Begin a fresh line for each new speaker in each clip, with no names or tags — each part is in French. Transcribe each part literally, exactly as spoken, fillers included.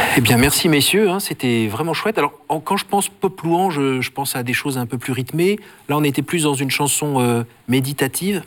Eh bien, merci messieurs, hein, c'était vraiment chouette. Alors, en, quand je pense pop louange, je, je pense à des choses un peu plus rythmées. Là, on était plus dans une chanson euh, méditative.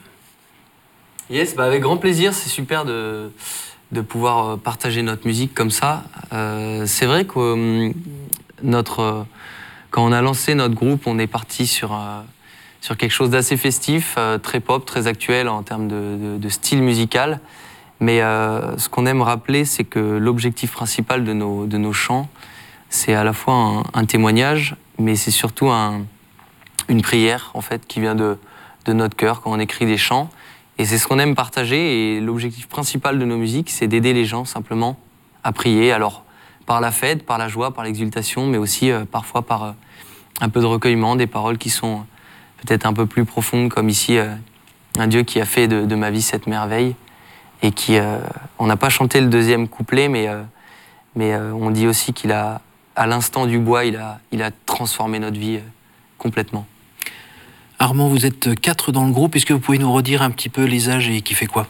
Yes, bah avec grand plaisir, c'est super de, de pouvoir partager notre musique comme ça. Euh, c'est vrai que euh, notre, euh, quand on a lancé notre groupe, on est parti sur, euh, sur quelque chose d'assez festif, euh, très pop, très actuel en termes de, de, de style musical. Mais euh, ce qu'on aime rappeler, c'est que l'objectif principal de nos, de nos chants, c'est à la fois un, un témoignage, mais c'est surtout un, une prière en fait, qui vient de, de notre cœur quand on écrit des chants. Et c'est ce qu'on aime partager. Et l'objectif principal de nos musiques, c'est d'aider les gens simplement à prier. Alors, par la fête, par la joie, par l'exultation, mais aussi euh, parfois par euh, un peu de recueillement, des paroles qui sont peut-être un peu plus profondes, comme ici, euh, un Dieu qui a fait de, de ma vie cette merveille. Et qui, euh, on n'a pas chanté le deuxième couplet, mais, euh, mais euh, on dit aussi qu'il a, à l'instant du bois, il a, il a transformé notre vie euh, complètement.
Armand, vous êtes quatre dans le groupe. Est-ce que vous pouvez nous redire un petit peu les âges et qui fait quoi?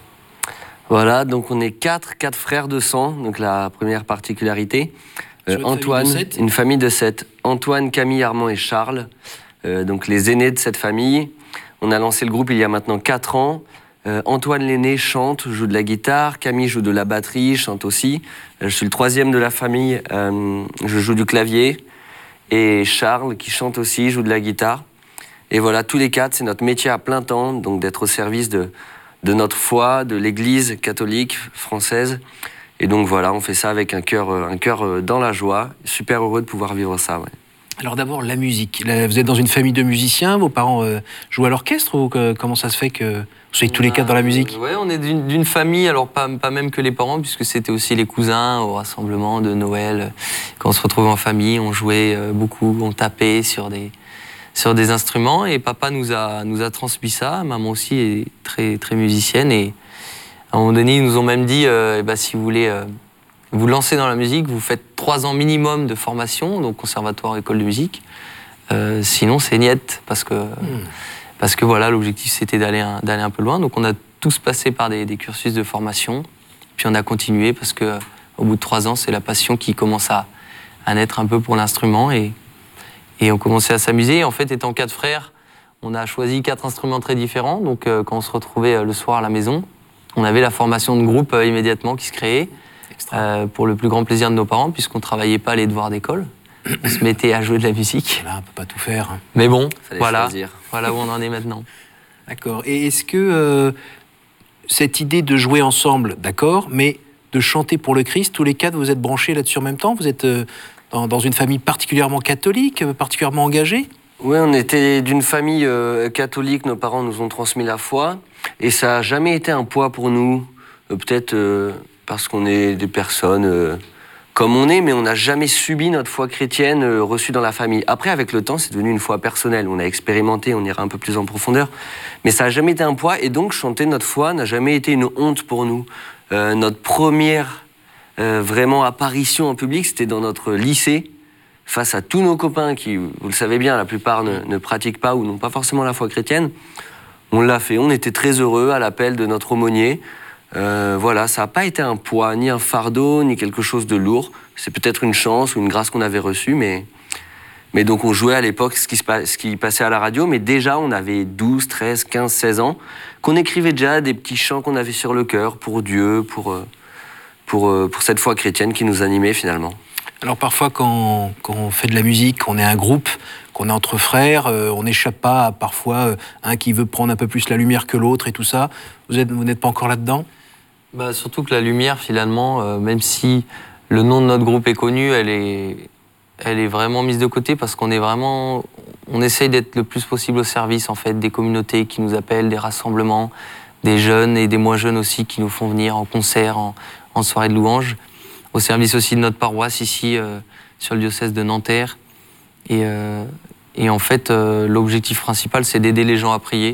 Voilà, donc on est quatre, quatre frères de sang, donc la première particularité. Euh, Antoine,
famille de
une famille de sept. Antoine, Camille, Armand et Charles, euh, donc les aînés de cette famille. On a lancé le groupe il y a maintenant quatre ans. Euh, Antoine l'aîné chante, joue de la guitare, Camille joue de la batterie, chante aussi. Euh, je suis le troisième de la famille, euh, je joue du clavier. Et Charles, qui chante aussi, joue de la guitare. Et voilà, tous les quatre, c'est notre métier à plein temps, donc d'être au service de, de notre foi, de l'Église catholique française. Et donc voilà, on fait ça avec un cœur, un cœur dans la joie. Super heureux de pouvoir vivre ça, ouais.
Alors d'abord, la musique. Là, vous êtes dans une famille de musiciens, vos parents euh, jouent à l'orchestre ou que, comment ça se fait que vous soyez tous les quatre dans la musique?
Oui, on est d'une famille, alors pas, pas même que les parents, puisque c'était aussi les cousins au rassemblement de Noël. Quand on se retrouvait en famille, on jouait beaucoup, on tapait sur des, sur des instruments et papa nous a, nous a transmis ça. Maman aussi est très, très musicienne et à un moment donné, ils nous ont même dit euh, eh ben, si vous voulez euh, vous lancer dans la musique, vous faites trois ans minimum de formation, donc conservatoire, école de musique. Euh, sinon, c'est niette, parce que, mmh. parce que voilà, l'objectif, c'était d'aller un, d'aller un peu loin. Donc, on a tous passé par des, des cursus de formation, puis on a continué, parce que au bout de trois ans, c'est la passion qui commence à, à naître un peu pour l'instrument, et, et on commençait à s'amuser. Et en fait, étant quatre frères, on a choisi quatre instruments très différents. Donc, euh, quand on se retrouvait euh, le soir à la maison, on avait la formation de groupe euh, immédiatement qui se créait. Euh, pour le plus grand plaisir de nos parents, puisqu'on ne travaillait pas les devoirs d'école. On se mettait à jouer de la musique.
Là, on ne peut pas tout faire.
Mais bon, voilà,
choisir.
voilà où on en est maintenant.
D'accord. Et est-ce que euh, cette idée de jouer ensemble, d'accord, mais de chanter pour le Christ, tous les quatre, vous êtes branchés là-dessus en même temps? Vous êtes euh, dans, dans une famille particulièrement catholique, particulièrement engagée?
Oui, on était d'une famille euh, catholique, nos parents nous ont transmis la foi, et ça n'a jamais été un poids pour nous. Euh, Peut-être... Euh, parce qu'on est des personnes euh, comme on est, mais on n'a jamais subi notre foi chrétienne euh, reçue dans la famille. Après, avec le temps, c'est devenu une foi personnelle. On a expérimenté, on ira un peu plus en profondeur. Mais ça n'a jamais été un poids, et donc chanter notre foi n'a jamais été une honte pour nous. Euh, notre première euh, vraiment apparition en public, c'était dans notre lycée, face à tous nos copains qui, vous le savez bien, la plupart ne, ne pratiquent pas ou n'ont pas forcément la foi chrétienne. On l'a fait, on était très heureux à l'appel de notre aumônier. Euh, voilà, ça n'a pas été un poids, ni un fardeau, ni quelque chose de lourd. C'est peut-être une chance ou une grâce qu'on avait reçue, mais, mais donc on jouait à l'époque ce qui, se, ce qui passait à la radio, mais déjà on avait douze, treize, quinze, seize ans, qu'on écrivait déjà des petits chants qu'on avait sur le cœur pour Dieu, pour, pour, pour cette foi chrétienne qui nous animait finalement.
Alors parfois quand, quand on fait de la musique, qu'on est un groupe, qu'on est entre frères, euh, on n'échappe pas à parfois euh, un qui veut prendre un peu plus la lumière que l'autre et tout ça. Vous êtes, vous n'êtes pas encore là-dedans?
Bah, surtout que la lumière, finalement, euh, même si le nom de notre groupe est connu, elle est, elle est vraiment mise de côté parce qu'on est vraiment, on essaye d'être le plus possible au service en fait des communautés qui nous appellent, des rassemblements, des jeunes et des moins jeunes aussi qui nous font venir en concert, en, en soirée de louange, au service aussi de notre paroisse ici euh, sur le diocèse de Nanterre. Et, euh, et en fait, euh, l'objectif principal, c'est d'aider les gens à prier.